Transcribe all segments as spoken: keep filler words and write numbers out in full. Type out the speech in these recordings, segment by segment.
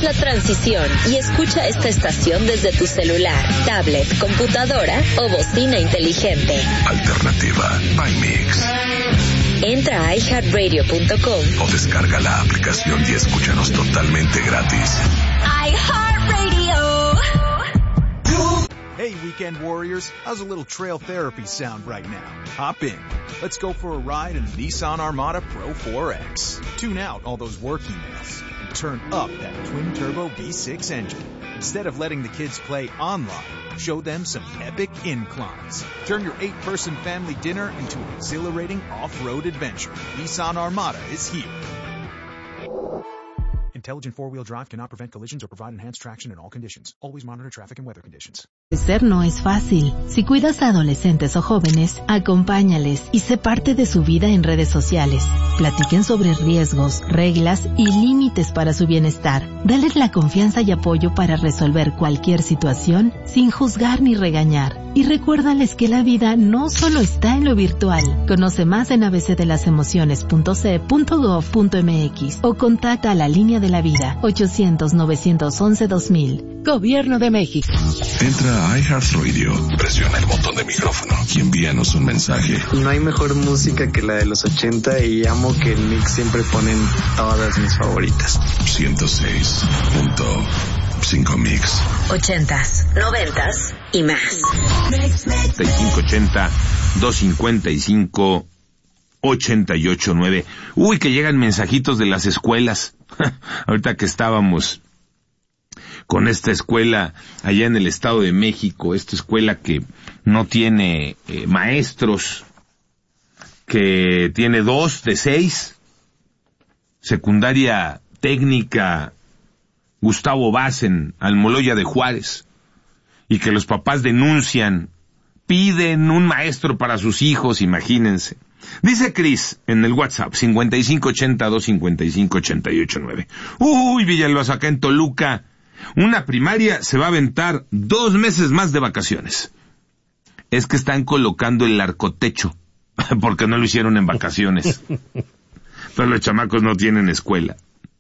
Haz la transición y escucha esta estación desde tu celular, tablet, computadora o bocina inteligente. Alternativa by Mix. Entra a i heart radio punto com o descarga la aplicación y escúchanos totalmente gratis. iHeartRadio. Hey, Weekend Warriors, how's a little trail therapy sound right now? Hop in. Let's go for a ride in the Nissan Armada Pro four X. Tune out all those work emails and turn up that twin-turbo V six engine. Instead of letting the kids play online, show them some epic inclines. Turn your eight-person family dinner into an exhilarating off-road adventure. Nissan Armada is here. Intelligent four-wheel drive cannot prevent collisions or provide enhanced traction in all conditions. Always monitor traffic and weather conditions. Ser no es fácil. Si cuidas a adolescentes o jóvenes, acompáñales y sé parte de su vida en redes sociales. Platiquen sobre riesgos, reglas y límites para su bienestar. Dales la confianza y apoyo para resolver cualquier situación sin juzgar ni regañar. Y recuérdales que la vida no solo está en lo virtual. Conoce más en a b c de las emociones punto c e punto gov punto m x o contacta a la línea de la vida ochocientos, novecientos once, dos mil. Gobierno de México. Entra a iHeartRadio, presiona el botón de micrófono y envíanos un mensaje. No hay mejor música que la de los ochenta y amo que en Mix siempre ponen todas mis favoritas. ciento seis punto cinco Mix. Ochentas, noventas y más. ochenta y cinco ochenta, doscientos cincuenta y cinco, ochenta y ocho nueve. Uy, que llegan mensajitos de las escuelas. Ahorita que estábamos con esta escuela allá en el Estado de México, esta escuela que no tiene eh, maestros, que tiene dos de seis, secundaria técnica Gustavo Vaz en Almoloya de Juárez, y que los papás denuncian, piden un maestro para sus hijos, imagínense. Dice Cris en el WhatsApp, cincuenta y cinco ochenta, doscientos cincuenta y cinco, ochenta y ocho nueve. Uy, Villalbazo, acá en Toluca, una primaria se va a aventar dos meses más de vacaciones. Es que están colocando el arcotecho, porque no lo hicieron en vacaciones. Pero los chamacos no tienen escuela.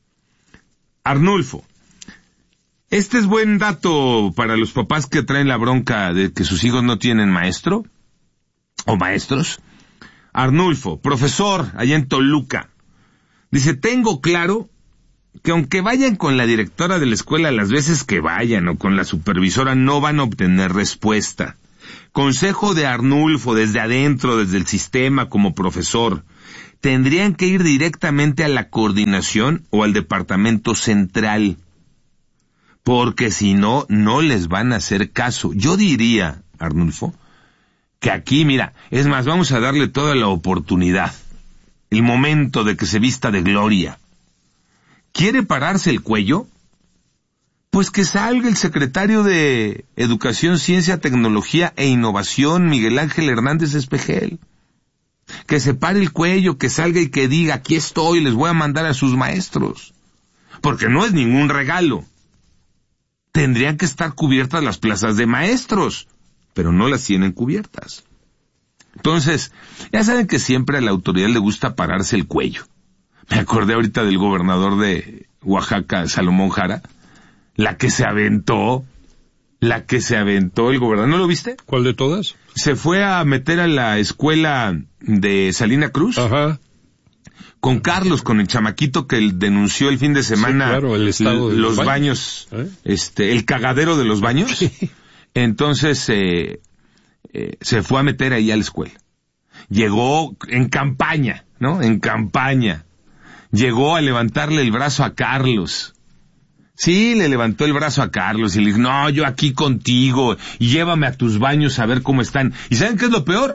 Arnulfo, este es buen dato para los papás que traen la bronca de que sus hijos no tienen maestro o maestros. Arnulfo, profesor, allá en Toluca, dice, tengo claro que aunque vayan con la directora de la escuela las veces que vayan o con la supervisora, no van a obtener respuesta. Consejo de Arnulfo desde adentro, desde el sistema como profesor, tendrían que ir directamente a la coordinación o al departamento central, porque si no, no les van a hacer caso. Yo diría, Arnulfo, que aquí, mira, es más, vamos a darle toda la oportunidad, el momento de que se vista de gloria. ¿Quiere pararse el cuello? Pues que salga el secretario de Educación, Ciencia, Tecnología e Innovación, Miguel Ángel Hernández Espejel. Que se pare el cuello, que salga y que diga, aquí estoy, les voy a mandar a sus maestros. Porque no es ningún regalo. Tendrían que estar cubiertas las plazas de maestros, pero no las tienen cubiertas. Entonces, ya saben que siempre a la autoridad le gusta pararse el cuello. Me acordé ahorita del gobernador de Oaxaca, Salomón Jara, la que se aventó, la que se aventó el gobernador, ¿no lo viste? ¿Cuál de todas? Se fue a meter a la escuela de Salina Cruz. Ajá. Con Carlos, con el chamaquito que denunció el fin de semana, sí, claro, el estado de los los baños, baños ¿Eh? este, el cagadero de los baños. Sí. Entonces, eh, eh, se fue a meter ahí a la escuela. Llegó en campaña, ¿no? En campaña. Llegó a levantarle el brazo a Carlos. Sí, le levantó el brazo a Carlos y le dijo, no, yo aquí contigo, y llévame a tus baños a ver cómo están. ¿Y saben qué es lo peor?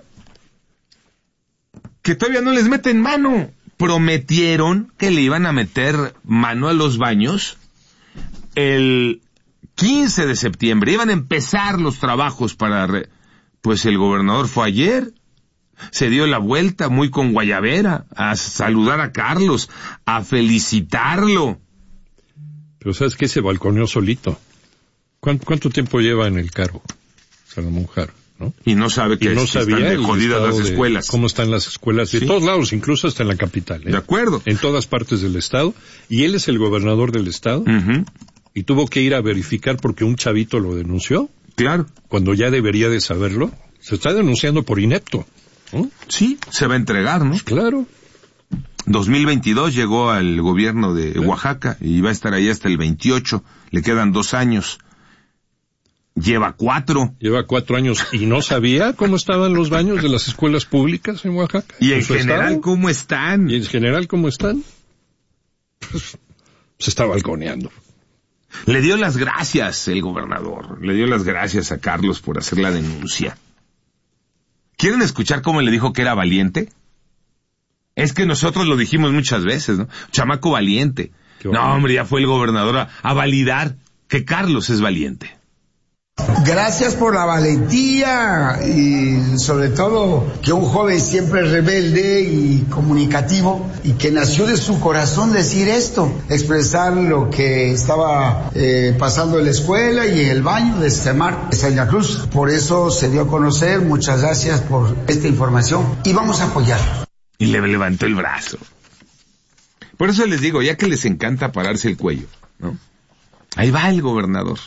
Que todavía no les meten mano. Prometieron que le iban a meter mano a los baños el quince de septiembre. Iban a empezar los trabajos para... Re... Pues el gobernador fue ayer. Se dio la vuelta muy con guayabera a saludar a Carlos, a felicitarlo. Pero ¿sabes qué? Se balconeó solito. ¿Cuánto, cuánto tiempo lleva en el cargo Salomón Jara? ¿No? Y no sabe que, y no es, sabía están de jodidas las escuelas. De cómo están las escuelas de sí. todos lados, incluso hasta en la capital. ¿eh? De acuerdo. En todas partes del estado. Y él es el gobernador del estado. Uh-huh. y tuvo que ir a verificar porque un chavito lo denunció. Claro. Cuando ya debería de saberlo. Se está denunciando por inepto, ¿no? Sí, se va a entregar, ¿no? Claro. dos mil veintidós llegó al gobierno de ¿Eh? Oaxaca y va a estar ahí hasta el veintiocho. Le quedan dos años. Lleva cuatro. Lleva cuatro años y no sabía cómo estaban los baños de las escuelas públicas en Oaxaca. ¿Y en general estado? ¿Cómo están? ¿Y en general cómo están? Pues, se está balconeando. Le dio las gracias el gobernador. Le dio las gracias a Carlos por hacer la denuncia. ¿Quieren escuchar cómo le dijo que era valiente? Es que nosotros lo dijimos muchas veces, ¿no? Chamaco valiente. No, hombre, ya fue el gobernador a, a validar que Carlos es valiente. Gracias por la valentía y sobre todo que un joven siempre rebelde y comunicativo y que nació de su corazón decir esto, expresar lo que estaba eh, pasando en la escuela y en el baño de Semar de Santa Cruz. Por eso se dio a conocer. Muchas gracias por esta información y vamos a apoyarlo. Y le levantó el brazo. Por eso les digo, ya que les encanta pararse el cuello, ¿no? Ahí va el gobernador.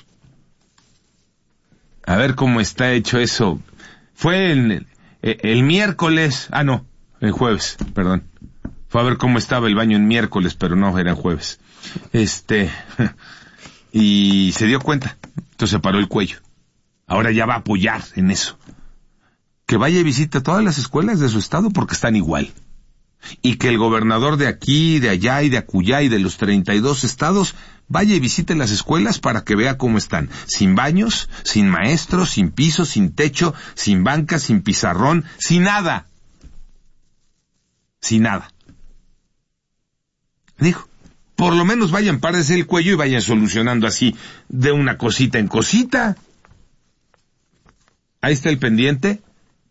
A ver cómo está hecho eso. Fue el, el, el miércoles, ah no, el jueves, perdón. Fue a ver cómo estaba el baño en miércoles, pero no, era en jueves. Este, y se dio cuenta, entonces se paró el cuello. Ahora ya va a apoyar en eso. Que vaya y visite todas las escuelas de su estado porque están igual. Y que el gobernador de aquí, de allá y de acullá y de los treinta y dos estados vaya y visite las escuelas para que vea cómo están. Sin baños, sin maestros, sin piso, sin techo, sin banca, sin pizarrón, sin nada. Sin nada. Dijo, por lo menos vayan, párense el cuello y vayan solucionando así de una cosita en cosita. Ahí está el pendiente.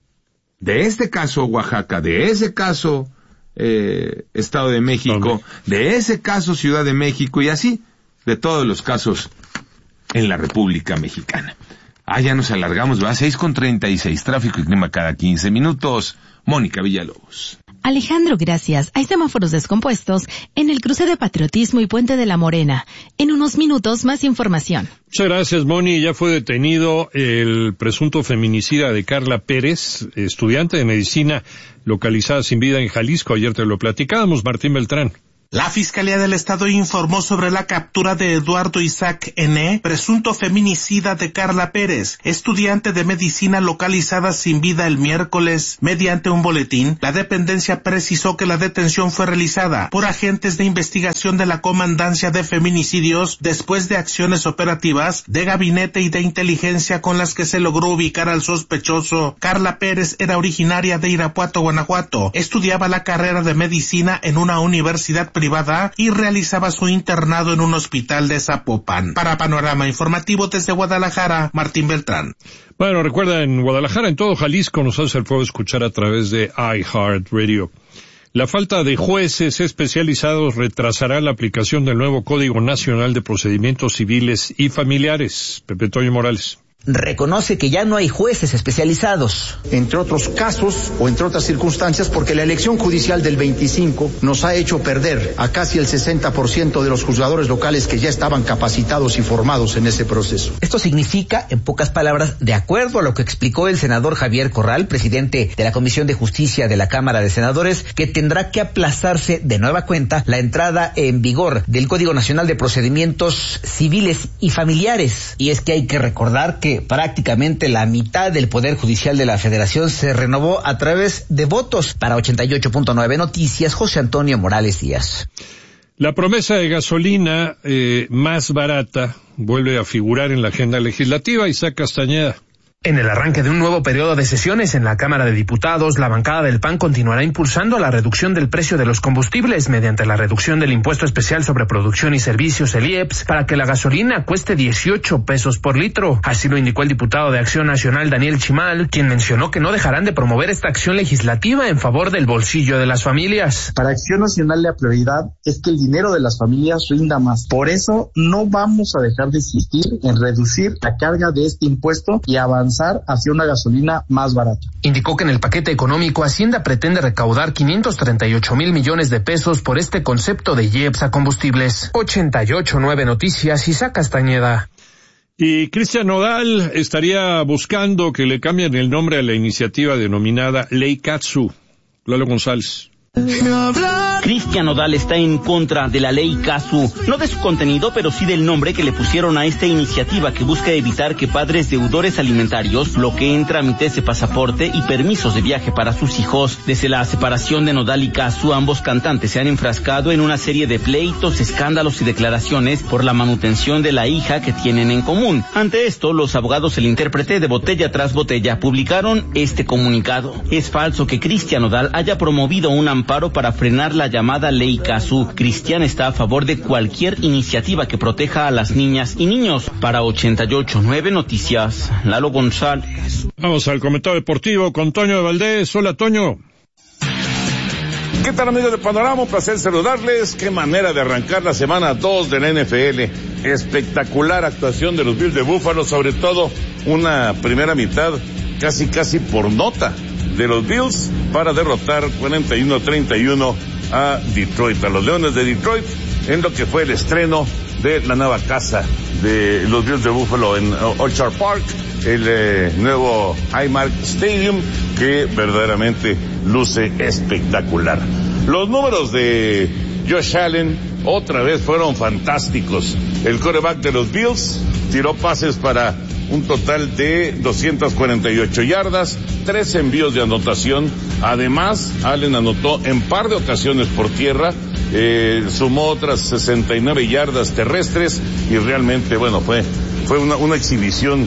De este caso Oaxaca, de ese caso eh, Estado de México, de ese caso Ciudad de México y así, de todos los casos en la República Mexicana. Ah, ya nos alargamos, va, seis con treinta y seis, tráfico y clima cada quince minutos. Mónica Villalobos. Alejandro, gracias. Hay semáforos descompuestos en el cruce de Patriotismo y Puente de la Morena. En unos minutos, más información. Muchas gracias, Moni. Ya fue detenido el presunto feminicida de Carla Pérez, estudiante de medicina localizada sin vida en Jalisco. Ayer te lo platicábamos, Martín Beltrán. La Fiscalía del Estado informó sobre la captura de Eduardo Isaac N., presunto feminicida de Carla Pérez, estudiante de medicina localizada sin vida el miércoles. Mediante un boletín, la dependencia precisó que la detención fue realizada por agentes de investigación de la Comandancia de Feminicidios después de acciones operativas de gabinete y de inteligencia con las que se logró ubicar al sospechoso. Carla Pérez era originaria de Irapuato, Guanajuato, estudiaba la carrera de medicina en una universidad privada y realizaba su internado en un hospital de Zapopan. Para Panorama Informativo desde Guadalajara, Martín Beltrán. Bueno, recuerda, en Guadalajara, en todo Jalisco, nos hace el favor escuchar a través de iHeartRadio. La falta de jueces especializados retrasará la aplicación del nuevo Código Nacional de Procedimientos Civiles y Familiares. Pepe Toño Morales. Reconoce que ya no hay jueces especializados. Entre otros casos o entre otras circunstancias, porque la elección judicial del veinticinco nos ha hecho perder a casi el sesenta por ciento de los juzgadores locales que ya estaban capacitados y formados en ese proceso. Esto significa, en pocas palabras, de acuerdo a lo que explicó el senador Javier Corral, presidente de la Comisión de Justicia de la Cámara de Senadores, que tendrá que aplazarse de nueva cuenta la entrada en vigor del Código Nacional de Procedimientos Civiles y Familiares. Y es que hay que recordar que prácticamente la mitad del Poder Judicial de la Federación se renovó a través de votos. Para ochenta y ocho punto nueve Noticias, José Antonio Morales Díaz. La promesa de gasolina eh, más barata vuelve a figurar en la agenda legislativa. Isaac Castañeda. En el arranque de un nuevo periodo de sesiones en la Cámara de Diputados, la bancada del P A N continuará impulsando la reducción del precio de los combustibles mediante la reducción del impuesto especial sobre producción y servicios, el I E P S, para que la gasolina cueste dieciocho pesos por litro. Así lo indicó el diputado de Acción Nacional, Daniel Chimal, quien mencionó que no dejarán de promover esta acción legislativa en favor del bolsillo de las familias. Para Acción Nacional la prioridad es que el dinero de las familias rinda más. Por eso no vamos a dejar de insistir en reducir la carga de este impuesto y avanzar avanzar hacia una gasolina más barata. Indicó que en el paquete económico Hacienda pretende recaudar quinientos treinta y ocho mil millones de pesos por este concepto de I E P S a combustibles. ochenta y ocho punto nueve Noticias, Isaac Castañeda. Y Cristian Nodal estaría buscando que le cambien el nombre a la iniciativa denominada Ley Katsu. Lalo González. Cristian Nodal está en contra de la ley Katsu, no de su contenido, pero sí del nombre que le pusieron a esta iniciativa que busca evitar que padres deudores alimentarios bloqueen trámites de pasaporte y permisos de viaje para sus hijos. Desde la separación de Nodal y Katsu, ambos cantantes se han enfrascado en una serie de pleitos, escándalos y declaraciones por la manutención de la hija que tienen en común. Ante esto, los abogados del intérprete de Botella tras Botella publicaron este comunicado. Es falso que Cristian Nodal haya promovido un amparo para frenar la llamada ley Katsu. Cristian está a favor de cualquier iniciativa que proteja a las niñas y niños. Para ochenta y ocho punto nueve Noticias, Lalo González. Vamos al comentario deportivo con Toño de Valdés. Hola, Toño. ¿Qué tal, amigos de Panorama? Un placer saludarles. Qué manera de arrancar la semana dos de la N F L. Espectacular actuación de los Bills de Buffalo, sobre todo una primera mitad casi casi por nota de los Bills para derrotar cuarenta y uno a treinta y uno a Detroit, a los Leones de Detroit, en lo que fue el estreno de la nueva casa de los Bills de Buffalo en Orchard Park, el eh, nuevo Highmark Stadium, que verdaderamente luce espectacular. Los números de Josh Allen otra vez fueron fantásticos. El quarterback de los Bills tiró pases para un total de doscientas cuarenta y ocho yardas, tres envíos de anotación. Además, Allen anotó en par de ocasiones por tierra, eh, sumó otras sesenta y nueve yardas terrestres y realmente, bueno, fue, fue una, una exhibición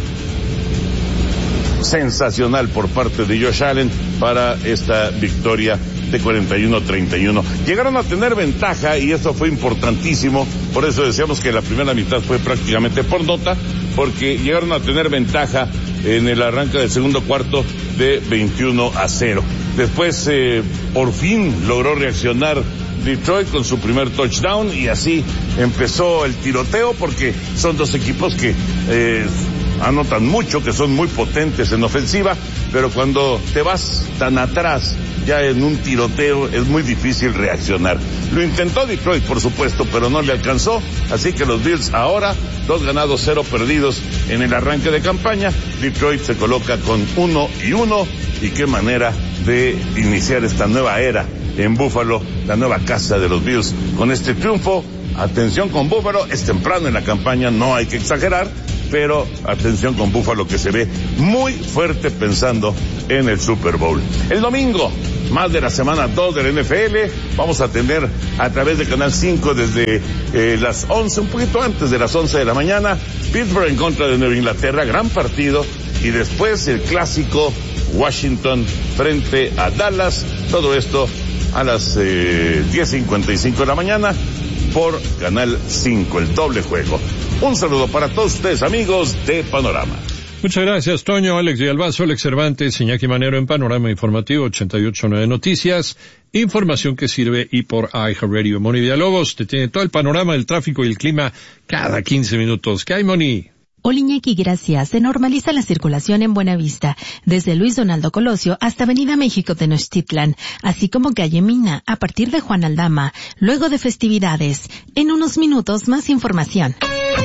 sensacional por parte de Josh Allen para esta victoria de cuarenta y uno a treinta y uno. Llegaron a tener ventaja y eso fue importantísimo, por eso decíamos que la primera mitad fue prácticamente por nota, porque llegaron a tener ventaja en el arranque del segundo cuarto de veintiuno a cero. Después, eh, por fin logró reaccionar Detroit con su primer touchdown y así empezó el tiroteo, porque son dos equipos que eh, anotan mucho, que son muy potentes en ofensiva, pero cuando te vas tan atrás ya en un tiroteo es muy difícil reaccionar. Lo intentó Detroit, por supuesto, pero no le alcanzó, así que los Bills ahora, dos ganados, cero perdidos en el arranque de campaña. Detroit se coloca con uno y uno, y qué manera de iniciar esta nueva era en Buffalo, la nueva casa de los Bills. Con este triunfo, atención con Buffalo, es temprano en la campaña, no hay que exagerar, pero atención con Buffalo, que se ve muy fuerte pensando en el Super Bowl. El domingo, más de la semana dos de la N F L, vamos a tener a través de Canal cinco desde eh, las once, un poquito antes de las once de la mañana, Pittsburgh en contra de Nueva Inglaterra, gran partido, y después el clásico Washington frente a Dallas, todo esto a las eh, diez cincuenta y cinco de la mañana por Canal cinco, el doble juego. Un saludo para todos ustedes, amigos de Panorama. Muchas gracias, Toño. Alex Villalbazo, Alex Cervantes, Iñaki Manero en Panorama Informativo ochenta y ocho punto nueve Noticias. Información que sirve y por iHeartRadio. Moni Villalobos te tiene todo el panorama del tráfico y el clima cada quince minutos. ¿Qué hay, Moni? Hola, Iñaki, gracias. Se normaliza la circulación en Buenavista, desde Luis Donaldo Colosio hasta Avenida México Tenochtitlan, así como calle Mina, a partir de Juan Aldama, luego de festividades. En unos minutos, más información.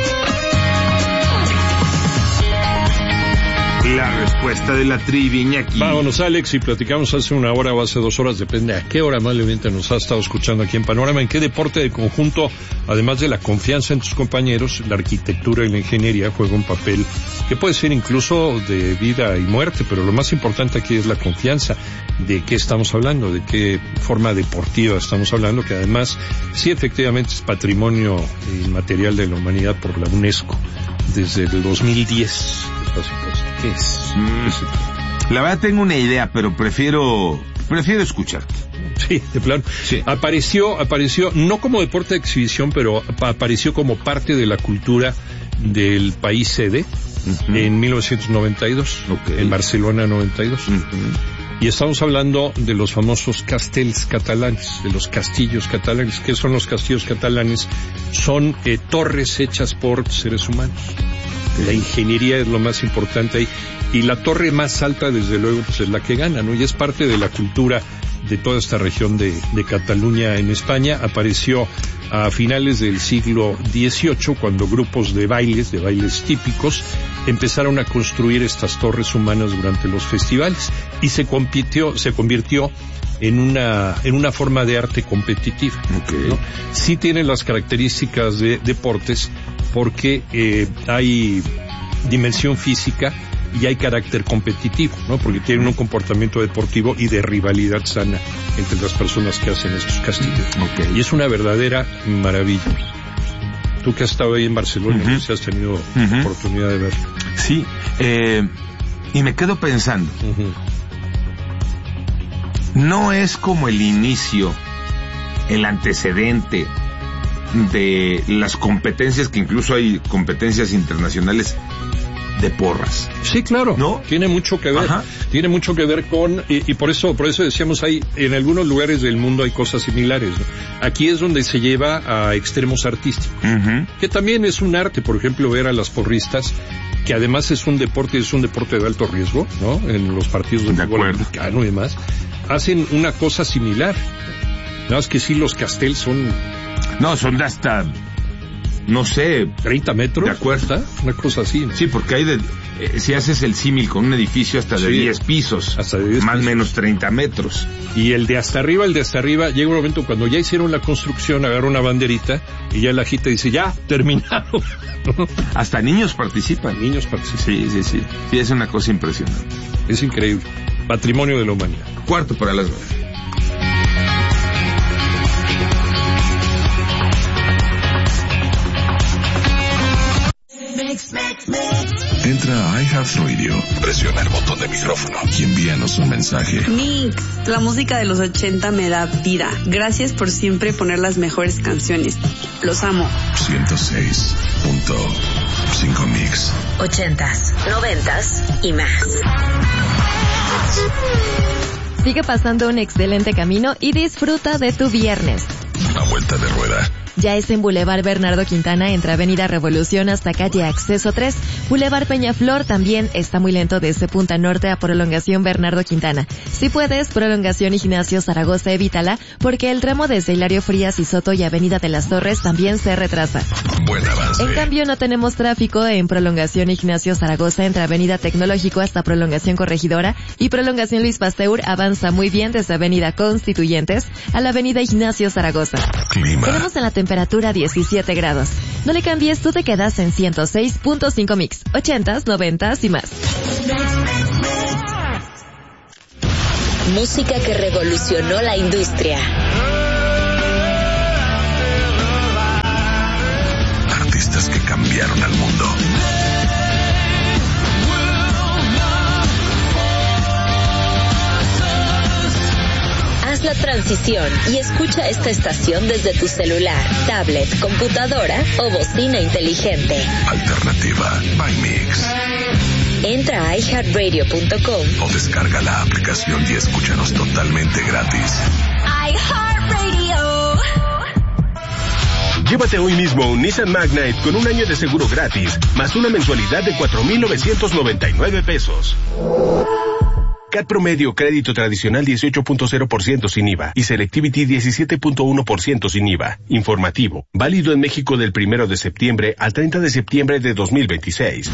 La respuesta de la trivia, Iñaki. Vámonos, Alex, y platicamos hace una hora o hace dos horas, depende a qué hora amablemente nos ha estado escuchando aquí en Panorama, en qué deporte de conjunto, además de la confianza en tus compañeros, la arquitectura y la ingeniería juega un papel que puede ser incluso de vida y muerte, pero lo más importante aquí es la confianza. ¿De qué estamos hablando? ¿De qué forma deportiva estamos hablando? Que además, sí, efectivamente es patrimonio inmaterial de la humanidad por la UNESCO desde el dos mil diez. ¿Qué es? Mm, la verdad tengo una idea, pero prefiero prefiero escucharte. Sí, de plano. Sí. Apareció, apareció no como deporte de exhibición, pero apareció como parte de la cultura del país sede uh-huh. en mil novecientos noventa y dos, okay. en Barcelona noventa y dos. Uh-huh. Y estamos hablando de los famosos castells catalanes, de los castillos catalanes. ¿Qué son los castillos catalanes? Son eh, torres hechas por seres humanos. Okay. La ingeniería es lo más importante ahí. Y la torre más alta, desde luego, pues es la que gana, ¿no? Y es parte de la cultura de toda esta región de, de Cataluña en España. Apareció a finales del siglo dieciocho, cuando grupos de bailes, de bailes típicos, empezaron a construir estas torres humanas durante los festivales, y se compitió, se convirtió en una, en una forma de arte competitiva. Okay. ¿no? Sí tiene las características de deportes, porque eh, hay dimensión física y hay carácter competitivo, ¿no? Porque tienen un comportamiento deportivo y de rivalidad sana entre las personas que hacen estos castillos. Okay. Y es una verdadera maravilla. Tú que has estado ahí en Barcelona, uh-huh. no sé si has tenido uh-huh. oportunidad de verlo. Sí, eh, y me quedo pensando, uh-huh. no es como el inicio, el antecedente de las competencias, que incluso hay competencias internacionales de porras. Sí, claro, ¿no? Tiene mucho que ver, Ajá. tiene mucho que ver con, y, y por eso, por eso decíamos ahí, en algunos lugares del mundo hay cosas similares, ¿no? Aquí es donde se lleva a extremos artísticos, uh-huh. que también es un arte, por ejemplo, ver a las porristas, que además es un deporte, es un deporte de alto riesgo, ¿no? En los partidos de, de fútbol americano y demás, hacen una cosa similar. Nada más que sí, los castells son... No, son de hasta... no sé, treinta metros. ¿De acuerdo? Una cosa así, ¿no? Sí, porque hay de, eh, si haces el símil con un edificio hasta de sí, diez pisos, hasta de diez más o pisos. menos treinta metros. Y el de hasta arriba, el de hasta arriba, llega un momento cuando ya hicieron la construcción, agarra una banderita y ya la agita y dice, ya, terminado. Hasta niños participan. Niños participan. Sí, sí, sí. Sí, es una cosa impresionante. Es increíble. Patrimonio de la humanidad. Cuarto para las nueve. Entra a iHeartRadio, presiona el botón de micrófono y envíanos un mensaje. Mix, la música de los ochenta me da vida. Gracias por siempre poner las mejores canciones. Los amo. ciento seis punto cinco Mix. Ochentas, noventas y más. Sigue pasando un excelente camino y disfruta de tu viernes. A vuelta de rueda. Ya es en Boulevard Bernardo Quintana, entre Avenida Revolución hasta calle Acceso tres. Boulevard Peñaflor también está muy lento desde Punta Norte a Prolongación Bernardo Quintana. Si puedes, Prolongación Ignacio Zaragoza, evítala, porque el tramo desde Hilario Frías y Soto y Avenida de las Torres también se retrasa. Buen avance. En cambio, no tenemos tráfico en Prolongación Ignacio Zaragoza entre Avenida Tecnológico hasta Prolongación Corregidora, y Prolongación Luis Pasteur avanza muy bien desde Avenida Constituyentes a la Avenida Ignacio Zaragoza. Clima. Tenemos en la temperatura diecisiete grados. No le cambies, tú te quedas en ciento seis punto cinco Mix, ochentas, noventas y más. Música que revolucionó la industria. Artistas que cambiaron al mundo. Haz la transición y escucha esta estación desde tu celular, tablet, computadora o bocina inteligente. Alternativa by Mix. Entra a i heart radio punto com o descarga la aplicación y escúchanos totalmente gratis. iHeartRadio. Llévate hoy mismo un Nissan Magnite con un año de seguro gratis, más una mensualidad de cuatro mil novecientos noventa y nueve pesos. C A T promedio, crédito tradicional dieciocho punto cero por ciento sin I V A y Selectivity diecisiete punto uno por ciento sin I V A. Informativo, válido en México del primero de septiembre al treinta de septiembre de dos mil veintiséis.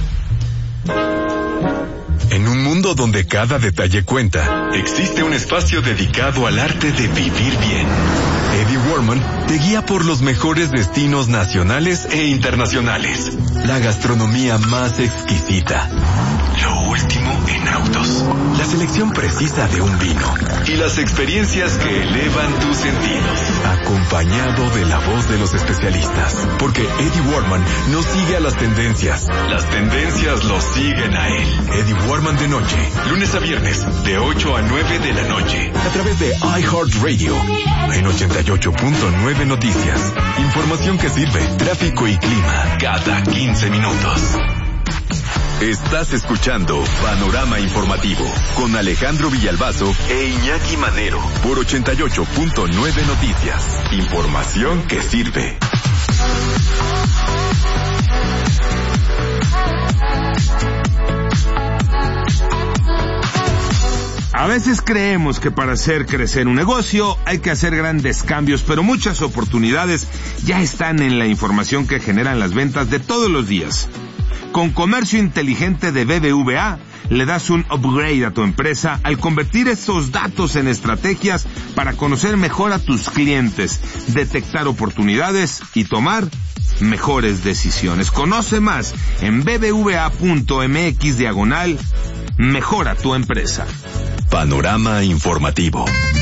En un mundo donde cada detalle cuenta, existe un espacio dedicado al arte de vivir bien. Eddie Warman te guía por los mejores destinos nacionales e internacionales. La gastronomía más exquisita. Lo último en autos. La selección precisa de un vino. Y las experiencias que elevan tus sentidos. Acompañado de la voz de los especialistas. Porque Eddie Warman no sigue a las tendencias. Las tendencias lo siguen a él. Eddie Warman de noche. Lunes a viernes. De ocho a nueve de la noche. A través de iHeartRadio. En ochenta y ocho punto nueve Noticias. Información que sirve. Tráfico y clima. Cada quince minutos. Estás escuchando Panorama Informativo con Alejandro Villalbazo e Iñaki Manero por ochenta y ocho punto nueve Noticias. Información que sirve. A veces creemos que para hacer crecer un negocio hay que hacer grandes cambios, pero muchas oportunidades ya están en la información que generan las ventas de todos los días. Con Comercio Inteligente de B B V A, le das un upgrade a tu empresa al convertir esos datos en estrategias para conocer mejor a tus clientes, detectar oportunidades y tomar mejores decisiones. Conoce más en bbva.mx diagonal mejora tu empresa. Panorama informativo.